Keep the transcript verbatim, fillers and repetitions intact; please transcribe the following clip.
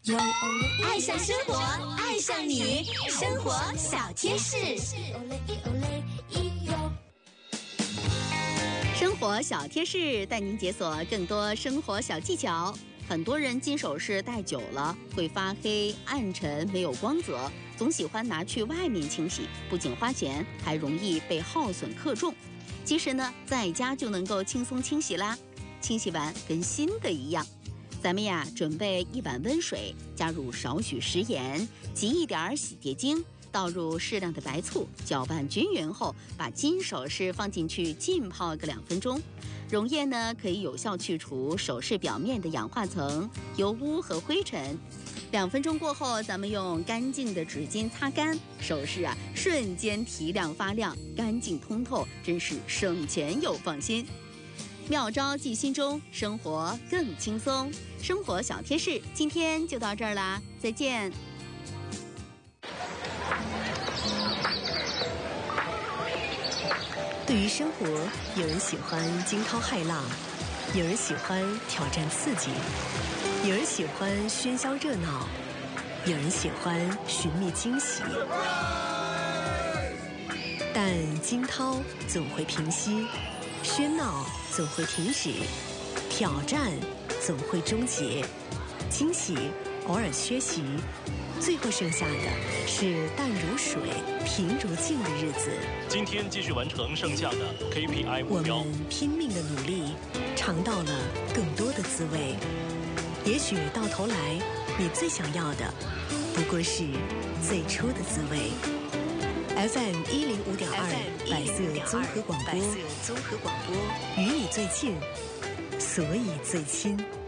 爱上生活，爱上你，生活小贴士。生活小贴士带您解锁更多生活小技巧。很多人金首饰戴久了会发黑、暗沉、没有光泽，总喜欢拿去外面清洗，不仅花钱，还容易被耗损克重。其实呢，在家就能够轻松清洗啦，清洗完跟新的一样。咱们呀，准备一碗温水，加入少许食盐，挤一点洗洁精，倒入适量的白醋，搅拌均匀后，把金首饰放进去浸泡个两分钟。溶液呢，可以有效去除首饰表面的氧化层、油污和灰尘。两分钟过后，咱们用干净的纸巾擦干，首饰啊瞬间提亮发亮，干净通透，真是省钱又放心。妙招记心中，生活更轻松。生活小贴士，今天就到这儿啦，再见。 对于生活，有人喜欢惊涛骇浪，有人喜欢挑战刺激，有人喜欢喧嚣热闹，有人喜欢寻觅惊喜。但惊涛总会平息，喧闹总会停止，挑战总会终结，惊喜偶尔缺席，最后剩下的是淡如水、平如镜的日子。 今天继续完成剩下的 K P I 目标。 我们拼命的努力，尝到了更多的滋味。也许到头来，你最想要的不过是最初的滋味。F M 一零五点二，百色综合广播，百色综合广播，与你最近，所以最亲。